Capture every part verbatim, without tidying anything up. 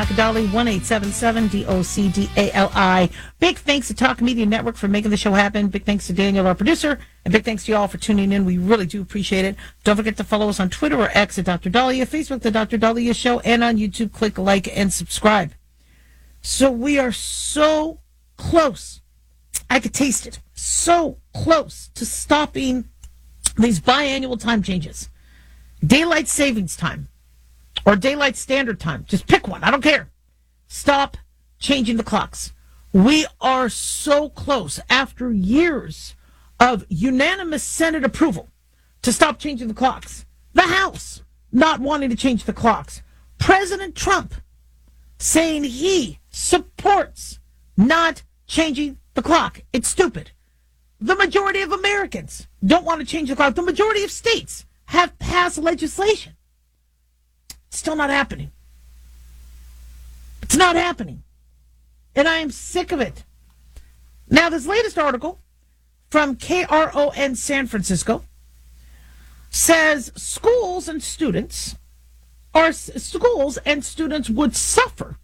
Doctor Dolly, one eight seven seven D O C D A L I. Big thanks to Talk Media Network for making the show happen. Big thanks to Daniel, our producer. And big thanks to you all for tuning in. We really do appreciate it. Don't forget to follow us on Twitter or X at Doctor Dahlia, Facebook, The Doctor Dahlia Show, and on YouTube, click like and subscribe. So we are so close. I could taste it. So close to stopping these biannual time changes. Daylight savings time or daylight standard time. Just pick one. I don't care. Stop changing the clocks. We are so close after years of unanimous Senate approval to stop changing the clocks. The House not wanting to change the clocks. President Trump saying he supports not changing the clock. It's stupid. The majority of Americans don't want to change the clock. The majority of states have passed legislation. It's still not happening. It's not happening. And I am sick of it. Now, this latest article from K R O N San Francisco says schools and students or schools and students would suffer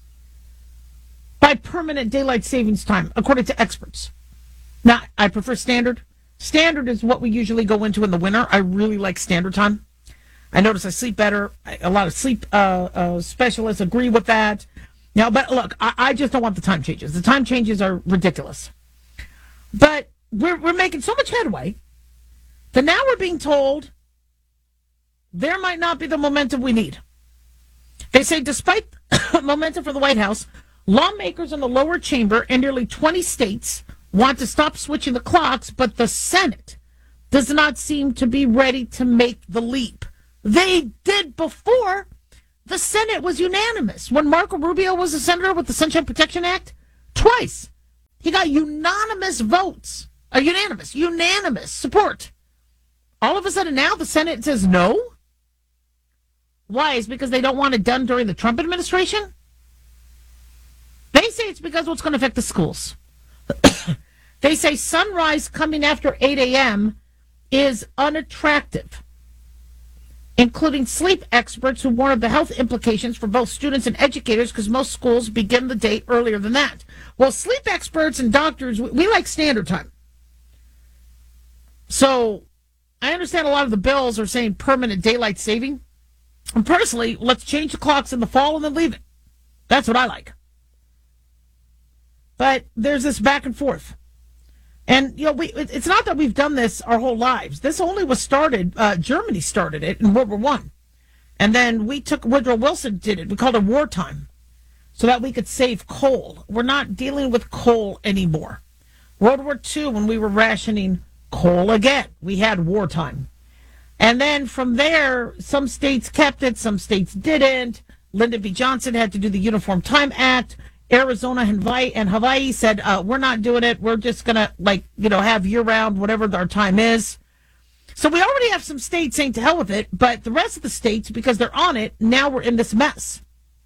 by permanent daylight savings time, according to experts. Now, I prefer standard. Standard is what we usually go into in the winter. I really like standard time. I notice I sleep better. A lot of sleep uh, uh, specialists agree with that. Now, but look, I, I just don't want the time changes. The time changes are ridiculous. But we're we're making so much headway that now we're being told there might not be the momentum we need. They say despite momentum for the White House, lawmakers in the lower chamber in nearly twenty states want to stop switching the clocks, but the Senate does not seem to be ready to make the leap. They did before. The Senate was unanimous. When Marco Rubio was a senator with the Sunshine Protection Act, twice, he got unanimous votes. A unanimous, unanimous support. All of a sudden now the Senate says no? Why? Is it because they don't want it done during the Trump administration? They say it's because what's going to affect the schools. They say sunrise coming after eight a.m. is unattractive, including sleep experts who warn of the health implications for both students and educators because most schools begin the day earlier than that. Well, sleep experts and doctors, we like standard time. So I understand a lot of the bills are saying permanent daylight saving. And personally, let's change the clocks in the fall and then leave it. That's what I like. But there's this back and forth. And, you know, we, it's not that we've done this our whole lives. This only was started, uh, Germany started it in World War One. And then we took, Woodrow Wilson did it. We called it wartime so that we could save coal. We're not dealing with coal anymore. World War Two, when we were rationing coal again, we had wartime. And then from there, some states kept it, some states didn't. Lyndon B. Johnson had to do the Uniform Time Act. Arizona and Hawaii, and Hawaii said, uh, we're not doing it. We're just going to, like, you know, have year-round, whatever our time is. So we already have some states saying to hell with it, but the rest of the states, because they're on it, now we're in this mess.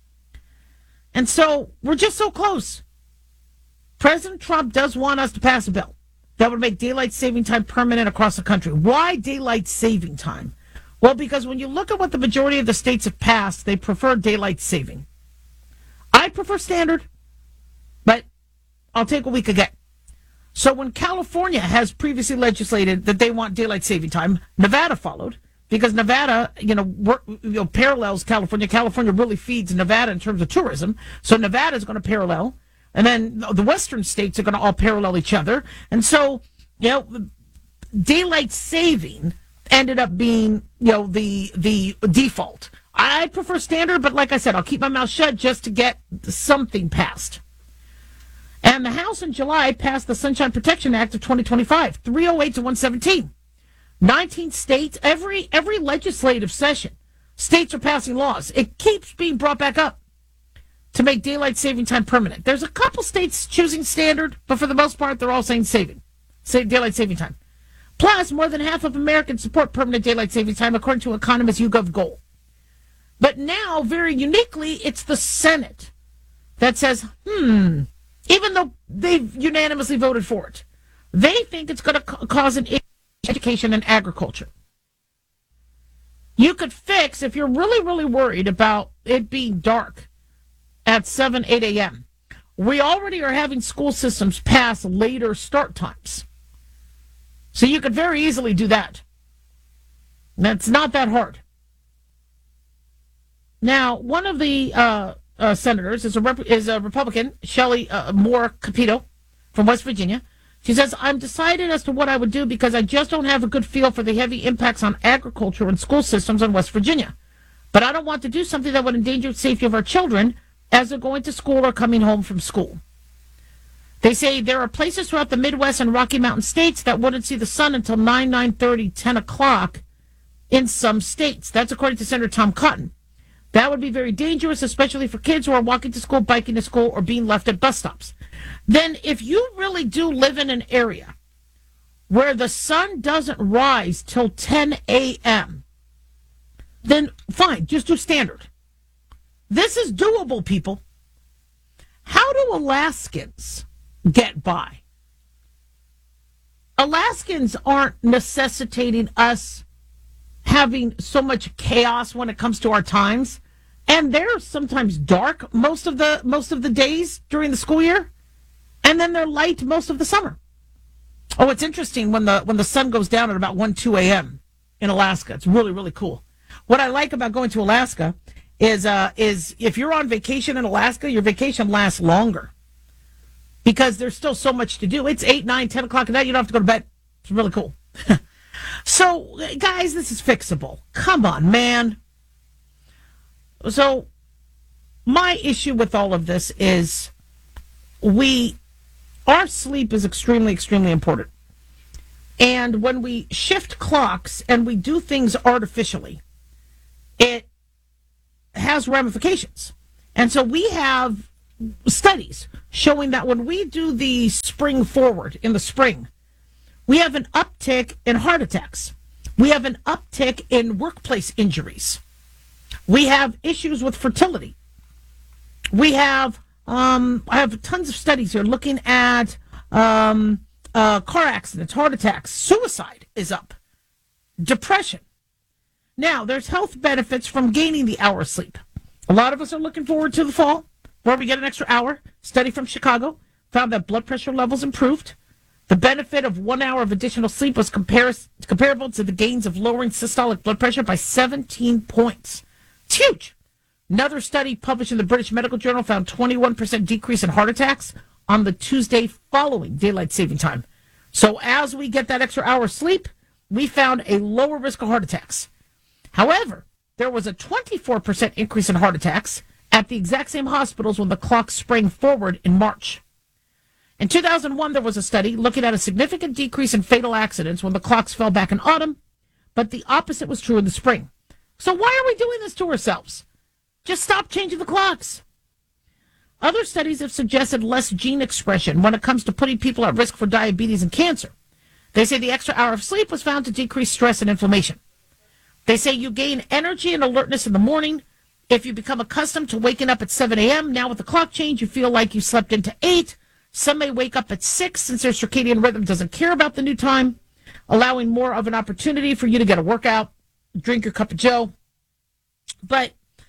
And so we're just so close. President Trump does want us to pass a bill that would make daylight saving time permanent across the country. Why daylight saving time? Well, because when you look at what the majority of the states have passed, they prefer daylight saving. I prefer standard. But I'll take what we could get. So when California has previously legislated that they want daylight saving time, Nevada followed because Nevada, you know, work, you know, parallels California. California really feeds Nevada in terms of tourism. So Nevada is going to parallel. And then the western states are going to all parallel each other. And so, you know, daylight saving ended up being, you know, the the default. I prefer standard, but like I said, I'll keep my mouth shut just to get something passed. And the House in July passed the Sunshine Protection Act of twenty twenty-five, three oh eight to one seventeen. nineteen states, every every legislative session, states are passing laws. It keeps being brought back up to make daylight saving time permanent. There's a couple states choosing standard, but for the most part, they're all saying saving, say daylight saving time. Plus, more than half of Americans support permanent daylight saving time, according to economist YouGov Goal. But now, very uniquely, it's the Senate that says, hmm, even though they've unanimously voted for it, they think it's going to ca- cause an issue in education and agriculture. You could fix, if you're really, really worried about it being dark at seven, eight a.m. We already are having school systems pass later start times. So you could very easily do that. That's not that hard. Now, one of the uh, uh, senators is a, rep- is a Republican, Shelley uh, Moore Capito from West Virginia. She says, I'm decided as to what I would do because I just don't have a good feel for the heavy impacts on agriculture and school systems in West Virginia. But I don't want to do something that would endanger the safety of our children as they're going to school or coming home from school. They say there are places throughout the Midwest and Rocky Mountain states that wouldn't see the sun until nine, nine thirty, ten o'clock in some states. That's according to Senator Tom Cotton. That would be very dangerous, especially for kids who are walking to school, biking to school, or being left at bus stops. Then if you really do live in an area where the sun doesn't rise till ten a.m., then fine, just do standard. This is doable, people. How do Alaskans get by? Alaskans aren't necessitating us having so much chaos when it comes to our times, and they're sometimes dark most of the most of the days during the school year, and then they're light most of the summer. Oh, it's interesting when the when the sun goes down at about one, two a.m. in Alaska. It's really, really cool. What I like about going to Alaska is uh, is if you're on vacation in Alaska, your vacation lasts longer because there's still so much to do. It's eight, nine, ten o'clock at night. You don't have to go to bed. It's really cool. So, guys, this is fixable. Come on, man. So, my issue with all of this is we, our sleep is extremely, extremely important. And when we shift clocks and we do things artificially, it has ramifications. And so we have studies showing that when we do the spring forward in the spring, we have an uptick in heart attacks. We have an uptick in workplace injuries. We have issues with fertility. We have, um, I have tons of studies here looking at um, uh, car accidents, heart attacks, suicide is up, depression. Now, there's health benefits from gaining the hour of sleep. A lot of us are looking forward to the fall, where we get an extra hour. Study from Chicago found that blood pressure levels improved. The benefit of one hour of additional sleep was comparis- comparable to the gains of lowering systolic blood pressure by seventeen points. It's huge. Another study published in the British Medical Journal found twenty-one percent decrease in heart attacks on the Tuesday following daylight saving time. So as we get that extra hour of sleep, we found a lower risk of heart attacks. However, there was a twenty-four percent increase in heart attacks at the exact same hospitals when the clock sprang forward in March. In two thousand one, there was a study looking at a significant decrease in fatal accidents when the clocks fell back in autumn, but the opposite was true in the spring. So why are we doing this to ourselves? Just stop changing the clocks. Other studies have suggested less gene expression when it comes to putting people at risk for diabetes and cancer. They say the extra hour of sleep was found to decrease stress and inflammation. They say you gain energy and alertness in the morning. If you become accustomed to waking up at seven a.m., now with the clock change, you feel like you slept into eight. Some may wake up at six since their circadian rhythm doesn't care about the new time, allowing more of an opportunity for you to get a workout, drink your cup of joe. But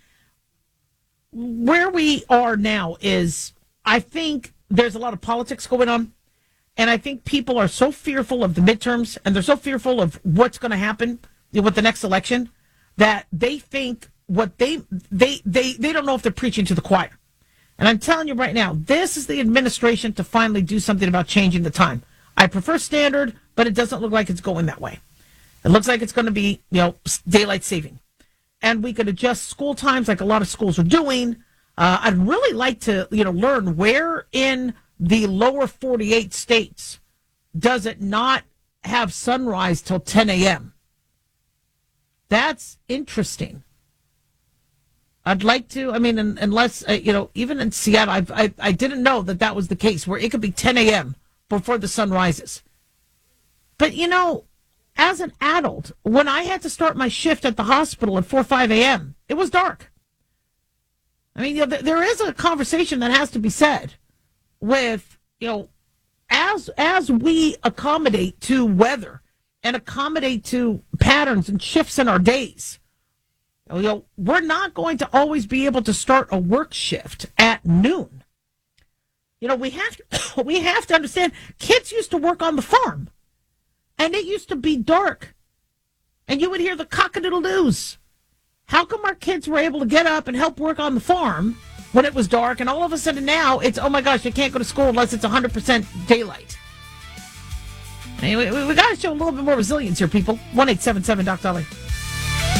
where we are now is, I think there's a lot of politics going on, and I think people are so fearful of the midterms, and they're so fearful of what's going to happen with the next election, that they think what they they they they don't know if they're preaching to the choir. And I'm telling you right now, this is the administration to finally do something about changing the time. I prefer standard, but it doesn't look like it's going that way. It looks like it's going to be, you know, daylight saving. And we could adjust school times like a lot of schools are doing. Uh, I'd really like to, you know, learn where in the lower forty-eight states does it not have sunrise till ten a.m. That's interesting. I'd like to, I mean, unless, uh, you know, even in Seattle, I've, I I didn't know that that was the case, where it could be ten a.m. before the sun rises. But, you know, as an adult, when I had to start my shift at the hospital at four or five a.m., it was dark. I mean, you know, there is a conversation that has to be said with, you know, as as we accommodate to weather and accommodate to patterns and shifts in our days, You know, we're not going to always be able to start a work shift at noon. You know, we have to, we have to understand kids used to work on the farm, and it used to be dark, and you would hear the cock-a-doodle-doos. How come our kids were able to get up and help work on the farm when it was dark, and all of a sudden now it's, oh my gosh, they can't go to school unless it's one hundred percent daylight? Anyway, we, we got to show a little bit more resilience here, people. one eight seven seven Doc Dolly.